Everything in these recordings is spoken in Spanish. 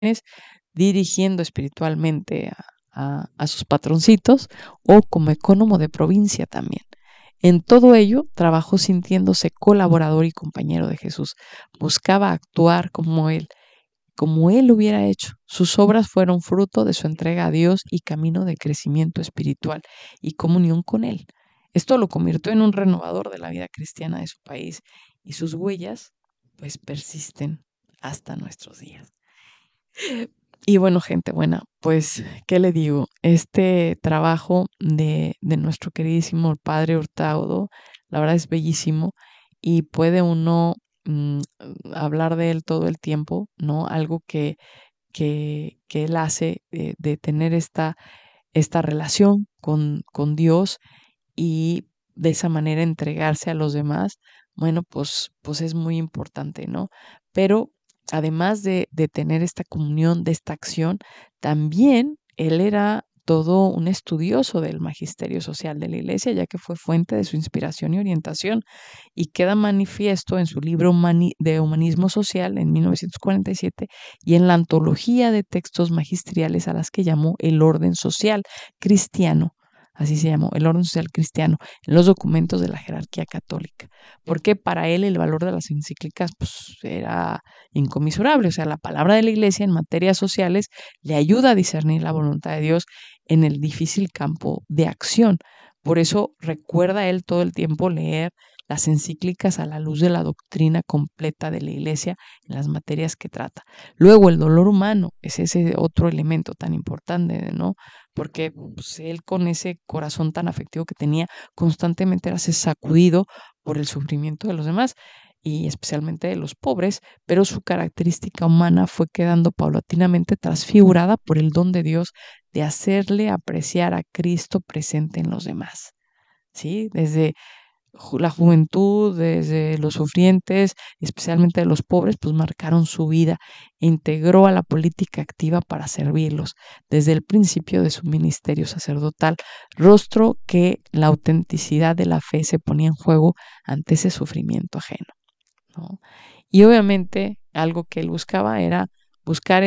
dirigiendo espiritualmente a sus patroncitos, o como ecónomo de provincia también. En todo ello, trabajó sintiéndose colaborador y compañero de Jesús. Buscaba actuar como él hubiera hecho. Sus obras fueron fruto de su entrega a Dios y camino de crecimiento espiritual y comunión con Él. Esto lo convirtió en un renovador de la vida cristiana de su país, y sus huellas pues persisten hasta nuestros días. Y bueno, gente buena, pues, ¿qué le digo? Este trabajo de nuestro queridísimo padre Hurtado, la verdad es bellísimo, y puede uno mm, hablar de él todo el tiempo, ¿no? Algo que él hace, de tener esta relación con Dios, y de esa manera entregarse a los demás. Bueno, pues es muy importante, ¿no? Pero además de tener esta comunión, de esta acción, también él era todo un estudioso del magisterio social de la Iglesia, ya que fue fuente de su inspiración y orientación, y queda manifiesto en su libro de Humanismo Social en 1947, y en la antología de textos magisteriales a las que llamó el orden social cristiano. Así se llamó, el orden social cristiano, en los documentos de la jerarquía católica. Porque para él el valor de las encíclicas pues, era inconmensurable. O sea, la palabra de la Iglesia en materias sociales le ayuda a discernir la voluntad de Dios en el difícil campo de acción. Por eso recuerda él todo el tiempo leer las encíclicas a la luz de la doctrina completa de la Iglesia en las materias que trata. Luego, el dolor humano es ese otro elemento tan importante, ¿no? Porque pues, él, con ese corazón tan afectivo que tenía, constantemente era sacudido por el sufrimiento de los demás, y especialmente de los pobres, pero su característica humana fue quedando paulatinamente transfigurada por el don de Dios de hacerle apreciar a Cristo presente en los demás. ¿Sí? Desde la juventud, desde los sufrientes, especialmente de los pobres, pues marcaron su vida e integró a la política activa para servirlos desde el principio de su ministerio sacerdotal, rostro que la autenticidad de la fe se ponía en juego ante ese sufrimiento ajeno, ¿no? Y obviamente algo que él buscaba era buscar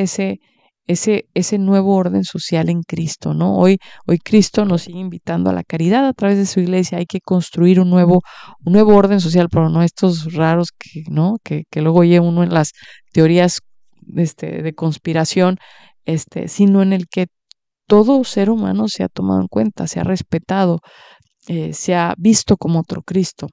ese nuevo orden social en Cristo, ¿no? Hoy Cristo nos sigue invitando a la caridad a través de su iglesia. Hay que construir un nuevo orden social, pero no estos raros ¿no? Que luego oye uno en las teorías de conspiración, sino en el que todo ser humano se ha tomado en cuenta, se ha respetado, se ha visto como otro Cristo.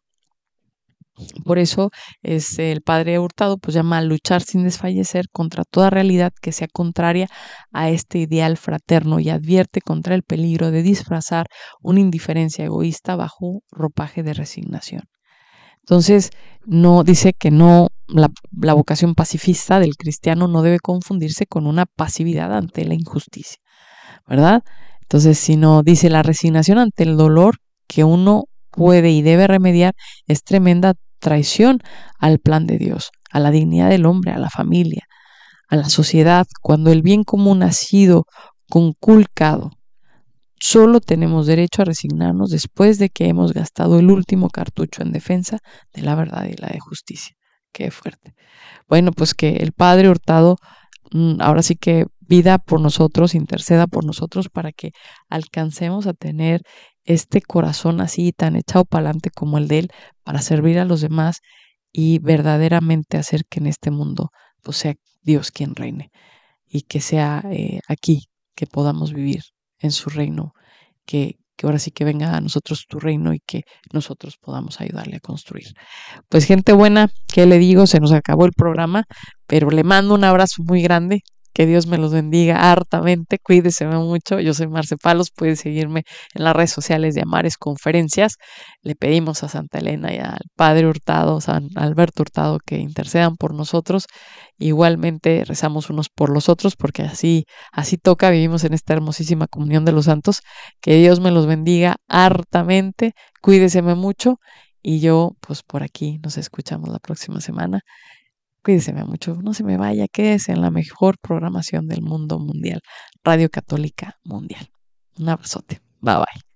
Por eso el padre Hurtado pues llama a luchar sin desfallecer contra toda realidad que sea contraria a este ideal fraterno, y advierte contra el peligro de disfrazar una indiferencia egoísta bajo ropaje de resignación. Entonces, no dice que no, la vocación pacifista del cristiano no debe confundirse con una pasividad ante la injusticia, ¿verdad? Entonces, sino dice, la resignación ante el dolor que uno puede y debe remediar es tremenda traición al plan de Dios, a la dignidad del hombre, a la familia, a la sociedad. Cuando el bien común ha sido conculcado, solo tenemos derecho a resignarnos después de que hemos gastado el último cartucho en defensa de la verdad y la de justicia. Qué fuerte. Bueno, pues que el padre Hurtado ahora sí que vida por nosotros, interceda por nosotros para que alcancemos a tener este corazón así tan echado para adelante como el de él, para servir a los demás y verdaderamente hacer que en este mundo pues sea Dios quien reine, y que sea aquí que podamos vivir en su reino, que ahora sí que venga a nosotros tu reino y que nosotros podamos ayudarle a construir. Pues gente buena, ¿qué le digo? Se nos acabó el programa, pero le mando un abrazo muy grande. Que Dios me los bendiga hartamente. Cuídese mucho. Yo soy Marce Palos. Puede seguirme en las redes sociales de Amares Conferencias. Le pedimos a Santa Elena y al Padre Hurtado, San Alberto Hurtado, que intercedan por nosotros. Igualmente rezamos unos por los otros, porque así toca. Vivimos en esta hermosísima comunión de los santos. Que Dios me los bendiga hartamente. Cuídese mucho. Y yo, pues por aquí nos escuchamos la próxima semana. Cuídese mucho, no se me vaya, quédese en la mejor programación del mundo mundial, Radio Católica Mundial. Un abrazote. Bye bye.